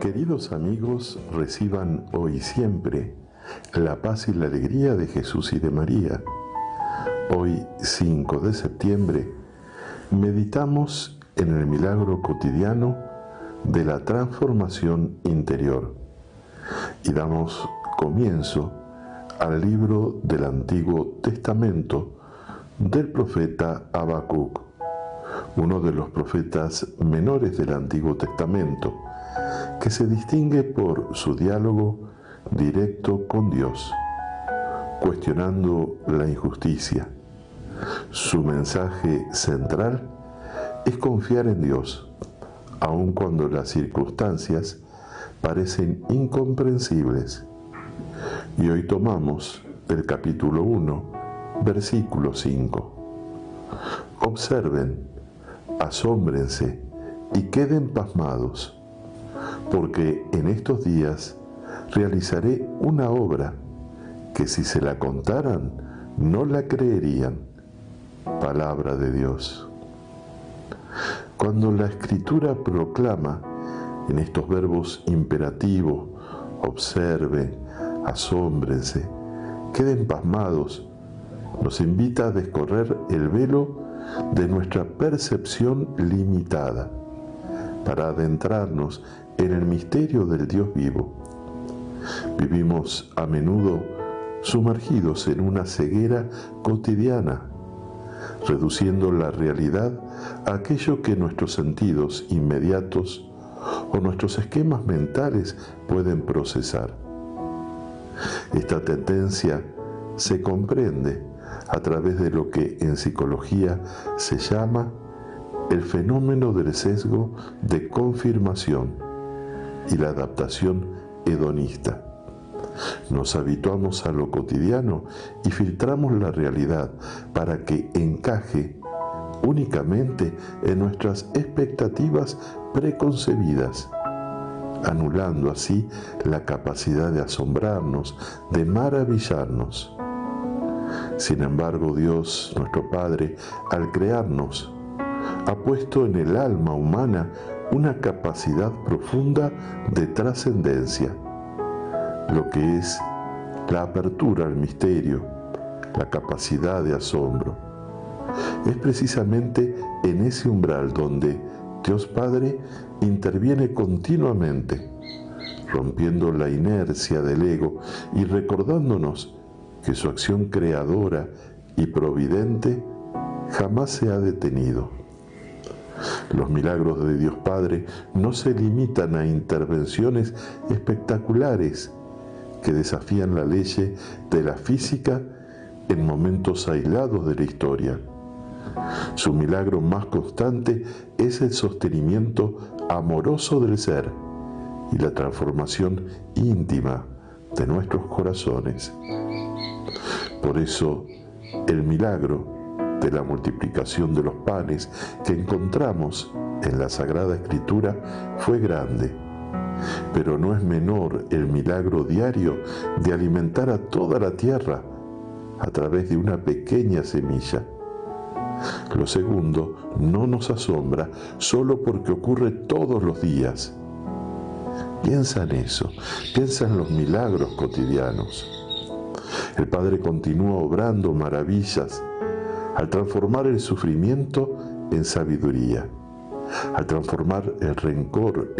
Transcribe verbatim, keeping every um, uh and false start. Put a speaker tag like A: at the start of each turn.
A: Queridos amigos, reciban hoy y siempre la paz y la alegría de Jesús y de María. Hoy, cinco de septiembre, meditamos en el milagro cotidiano de la transformación interior y damos comienzo al libro del Antiguo Testamento del profeta Habacuc, uno de los profetas menores del Antiguo Testamento, que se distingue por su diálogo directo con Dios, cuestionando la injusticia. Su mensaje central es confiar en Dios, aun cuando las circunstancias parecen incomprensibles. Y hoy tomamos el capítulo uno, versículo cinco. Observen, asómbrense y queden pasmados, porque en estos días realizaré una obra que si se la contaran no la creerían. Palabra de Dios. Cuando la Escritura proclama en estos verbos imperativos, observen, asómbrense, queden pasmados, nos invita a descorrer el velo de nuestra percepción limitada para adentrarnos en el misterio del Dios vivo. Vivimos a menudo sumergidos en una ceguera cotidiana, reduciendo la realidad a aquello que nuestros sentidos inmediatos o nuestros esquemas mentales pueden procesar. Esta tendencia se comprende a través de lo que en psicología se llama el fenómeno del sesgo de confirmación y la adaptación hedonista. Nos habituamos a lo cotidiano y filtramos la realidad para que encaje únicamente en nuestras expectativas preconcebidas, anulando así la capacidad de asombrarnos, de maravillarnos. Sin embargo, Dios, nuestro Padre, al crearnos, ha puesto en el alma humana una capacidad profunda de trascendencia, lo que es la apertura al misterio, la capacidad de asombro. Es precisamente en ese umbral donde Dios Padre interviene continuamente, rompiendo la inercia del ego y recordándonos que su acción creadora y providente jamás se ha detenido. Los milagros de Dios Padre no se limitan a intervenciones espectaculares que desafían la ley de la física en momentos aislados de la historia. Su milagro más constante es el sostenimiento amoroso del ser y la transformación íntima de nuestros corazones. Por eso, el milagro de la multiplicación de los panes que encontramos en la Sagrada Escritura fue grande, pero no es menor el milagro diario de alimentar a toda la tierra a través de una pequeña semilla. Lo segundo no nos asombra solo porque ocurre todos los días. Piensa en eso, piensa en los milagros cotidianos. El Padre continúa obrando maravillas al transformar el sufrimiento en sabiduría, al transformar el rencor